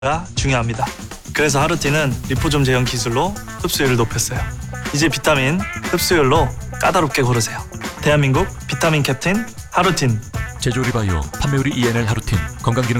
중요합니다. 그래서 하루틴은 리포좀 제형 기술로 흡수율을 높였어요. 이제 비타민 흡수율로 까다롭게 고르세요. 대한민국 비타민 캡틴 하루틴. 제조리바이오 판매우리 ENL 하루틴 건강기능